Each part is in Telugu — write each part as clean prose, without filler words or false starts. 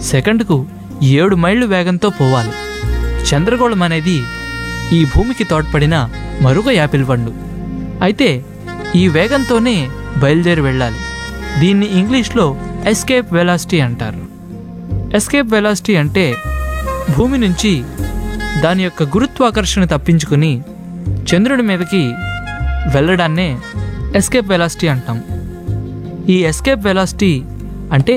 సెకండ్కు 7 మైళ్ళు వేగంతో పోవాలి. చంద్రగోళం అనేది ఈ భూమికి తోడ్పడిన మరొక యాపిల్ పండు. అయితే ఈ వేగంతోనే బయలుదేరి వెళ్ళాలి. దీన్ని ఇంగ్లీష్లో ఎస్కేప్ వెలాసిటీ అంటారు. ఎస్కేప్ వెలాసిటీ అంటే భూమి నుంచి దాని యొక్క గురుత్వాకర్షణ తప్పించుకుని చంద్రుడి మీదకి వెళ్ళడాన్నే ఎస్కేప్ వెలాసిటీ అంటాం. ఈ ఎస్కేప్ వెలాసిటీ అంటే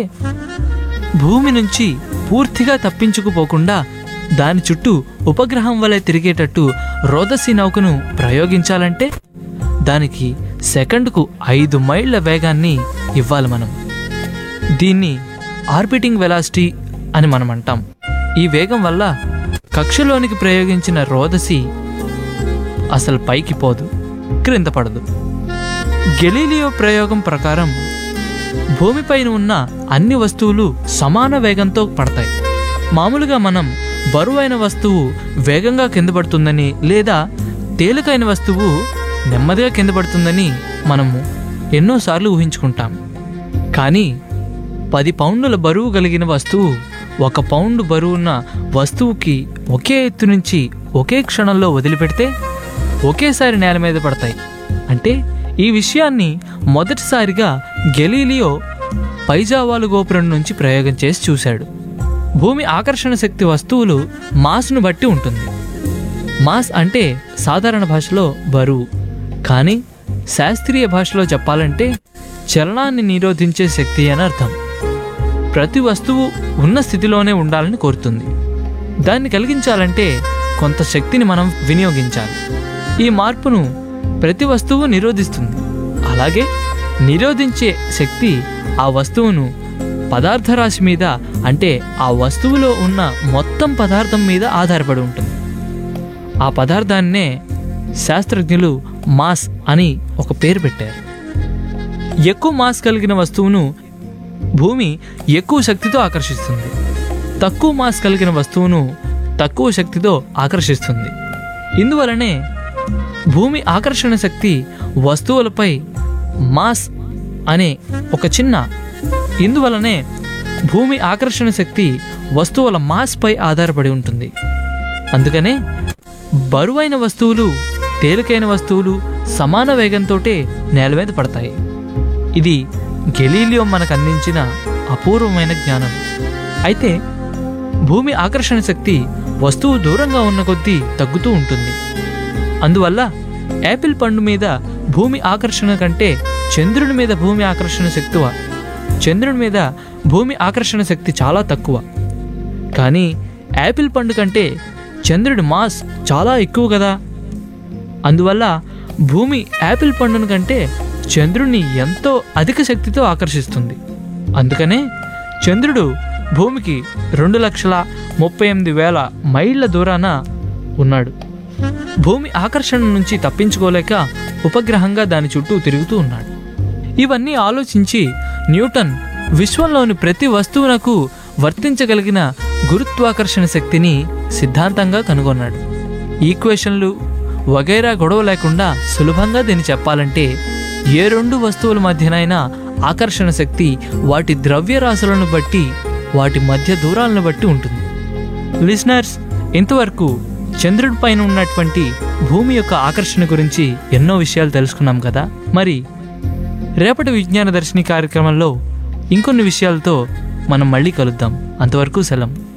భూమి నుంచి పూర్తిగా తప్పించుకుపోకుండా దాని చుట్టూ ఉపగ్రహం వలె తిరిగేటట్టు రోదసీ నౌకను ప్రయోగించాలంటే దానికి సెకండ్కు 5 మైళ్ళ వేగాన్ని ఇవ్వాలి మనం. దీన్ని ఆర్బిటింగ్ వెలాసిటీ అని మనం అంటాం. ఈ వేగం వల్ల కక్షలోనికి ప్రయోగించిన రోదసీ అసలు పైకి పోదు, క్రింద పడదు. గెలీలియో ప్రయోగం ప్రకారం భూమిపైన ఉన్న అన్ని వస్తువులు సమాన వేగంతో పడతాయి. మామూలుగా మనం బరువైన వస్తువు వేగంగా కింద పడుతుందని లేదా తేలికైన వస్తువు నెమ్మదిగా కింద పడుతుందని మనము ఎన్నోసార్లు ఊహించుకుంటాం. కానీ 10 పౌండ్ల బరువు కలిగిన వస్తువు 1 పౌండ్ బరువున్న వస్తువుకి ఒకే ఎత్తు నుంచి ఒకే క్షణంలో వదిలిపెడితే ఒకేసారి నేల మీద పడతాయి. అంటే ఈ విషయాన్ని మొదటిసారిగా గెలీలియో పైజావాలు గోపురం నుంచి ప్రయోగం చేసి చూశాడు. భూమి ఆకర్షణ శక్తి వస్తువులు మాస్ను బట్టి ఉంటుంది. మాస్ అంటే సాధారణ భాషలో బరువు, కానీ శాస్త్రీయ భాషలో చెప్పాలంటే చలనాన్ని నిరోధించే శక్తి అని అర్థం. ప్రతి వస్తువు ఉన్న స్థితిలోనే ఉండాలని కోరుతుంది. దాన్ని కలిగించాలంటే కొంత శక్తిని మనం వినియోగించాలి. ఈ మార్పును ప్రతి వస్తువు నిరోధిస్తుంది. అలాగే నిరోధించే శక్తి ఆ వస్తువును పదార్థరాశి మీద, అంటే ఆ వస్తువులో ఉన్న మొత్తం పదార్థం మీద ఆధారపడి ఉంటుంది. ఆ పదార్థాన్నే శాస్త్రజ్ఞులు మాస్ అని ఒక పేరు పెట్టారు. ఎక్కువ మాస్ కలిగిన వస్తువును భూమి ఎక్కువ శక్తితో ఆకర్షిస్తుంది. తక్కువ మాస్ కలిగిన వస్తువును తక్కువ శక్తితో ఆకర్షిస్తుంది. ఇందువలనే భూమి ఆకర్షణ శక్తి వస్తువులపై మాస్ అనే ఒక చిన్న ఇందువలనే భూమి ఆకర్షణ శక్తి వస్తువుల మాస్పై ఆధారపడి ఉంటుంది. అందుకనే బరువైన వస్తువులు తేలికైన వస్తువులు సమాన వేగంతోటే నేల మీద పడతాయి. ఇది గెలీలియో మనకు అందించిన అపూర్వమైన జ్ఞానం. అయితే భూమి ఆకర్షణ శక్తి వస్తువు దూరంగా ఉన్న కొద్దీ తగ్గుతూ ఉంటుంది. అందువల్ల యాపిల్ పండు మీద భూమి ఆకర్షణ కంటే చంద్రుడి మీద భూమి ఆకర్షణ శక్తి చాలా తక్కువ. కానీ యాపిల్ పండు కంటే చంద్రుడి మాస్ చాలా ఎక్కువ కదా. అందువల్ల భూమి యాపిల్ పండును కంటే చంద్రుడిని ఎంతో అధిక శక్తితో ఆకర్షిస్తుంది. అందుకనే చంద్రుడు భూమికి 2,38,000 మైళ్ళ దూరాన ఉన్నాడు. భూమి ఆకర్షణ నుంచి తప్పించుకోలేక ఉపగ్రహంగా దాని చుట్టూ తిరుగుతూ ఉన్నాడు. ఇవన్నీ ఆలోచించి న్యూటన్ విశ్వంలోని ప్రతి వస్తువునకు వర్తించగలిగిన గురుత్వాకర్షణ శక్తిని సిద్ధాంతంగా కనుగొన్నాడు. ఈక్వేషన్లు వగైరా గొడవ లేకుండా సులభంగా దీన్ని చెప్పాలంటే ఏ 2 వస్తువుల మధ్యనైనా ఆకర్షణ శక్తి వాటి ద్రవ్యరాశులను బట్టి, వాటి మధ్య దూరాలను బట్టి ఉంటుంది. లిజనర్స్, ఇంతవరకు చంద్రుడి పైన ఉన్నటువంటి భూమి యొక్క ఆకర్షణ గురించి ఎన్నో విషయాలు తెలుసుకున్నాం కదా. మరి రేపటి విజ్ఞాన దర్శిని కార్యక్రమంలో ఇంకొన్ని విషయాలతో మనం మళ్ళీ కలుద్దాం. అంతవరకు సెలవు.